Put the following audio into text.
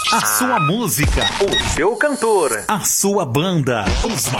A sua música, o seu cantor, a sua banda, os